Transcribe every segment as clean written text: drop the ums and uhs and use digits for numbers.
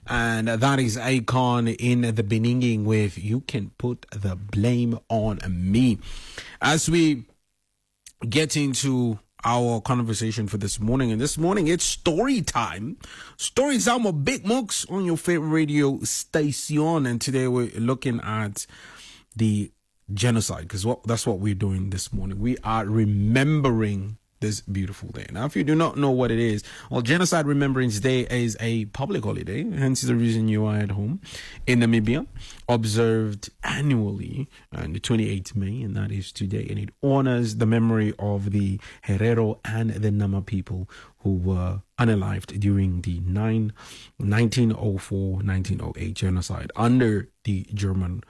And that is Akon in the beginning with You Can Put the Blame on Me. As we get into our conversation for this morning, and this morning it's story time. Story time of Big Mooks on your favorite radio station. And today we're looking at the genocide, because that's what we're doing this morning. We are remembering this beautiful day. Now, if you do not know what it is, well, Genocide Remembrance Day is a public holiday, hence the reason you are at home in Namibia, observed annually on the 28th May, and that is today, and it honors the memory of the Herero and the Nama people who were unalived during the 1904-1908 genocide under the German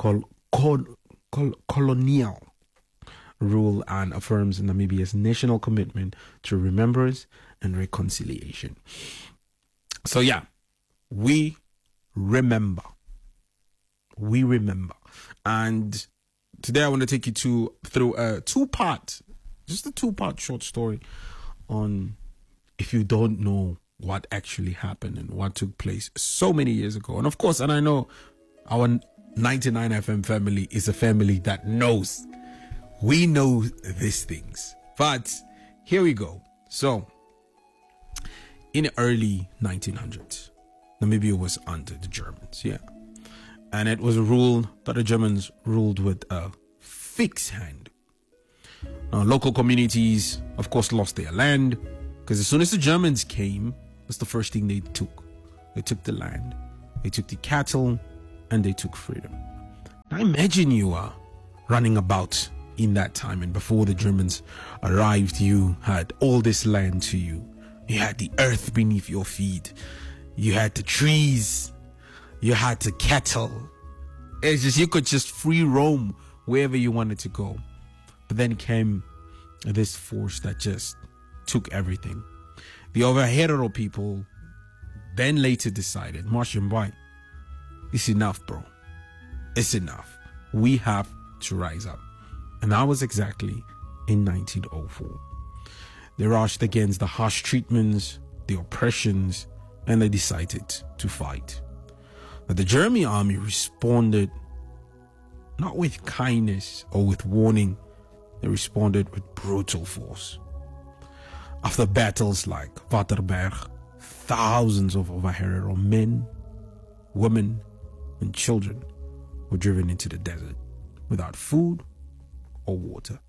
colonial rule, and affirms Namibia's national commitment to remembrance and reconciliation. So yeah, we remember. And today I want to take you through a two-part short story on if you don't know what actually happened and what took place so many years ago. And of course, and I know our 99 FM family is a family that knows. We know these things. But here we go. So, in the early 1900s, Namibia was under the Germans, and it was a rule that the Germans ruled with a fixed hand. Now, local communities, of course, lost their land, because as soon as the Germans came, that's the first thing they took. They took the land, they took the cattle, and they took freedom. Now, imagine you are running about in that time, and before the Germans arrived, you had all this land to you. You had the earth beneath your feet. You had the trees. You had the cattle. It's just, you could just free roam wherever you wanted to go. But then came this force that just took everything. The Overherero people then later decided, Martian White, it's enough, bro. It's enough. We have to rise up. And that was exactly in 1904. They rushed against the harsh treatments, the oppressions, and they decided to fight. But the German army responded not with kindness or with warning. They responded with brutal force. After battles like Waterberg, thousands of Overherero men, women, and children were driven into the desert without food or water.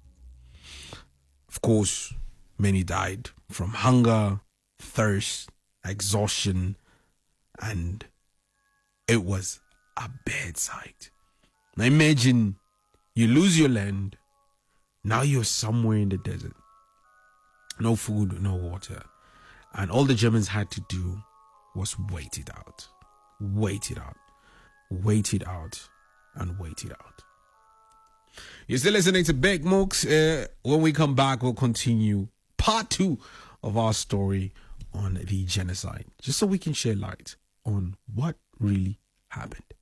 Of course, many died from hunger, thirst, exhaustion, and it was a bad sight. Now imagine you lose your land, now you're somewhere in the desert. No food, no water. And all the Germans had to do was wait it out. Wait it out. Wait it out. And wait it out. You're still listening to Big Mooks. When we come back, we'll continue part 2 of our story on the genocide, just so we can shed light on what really happened.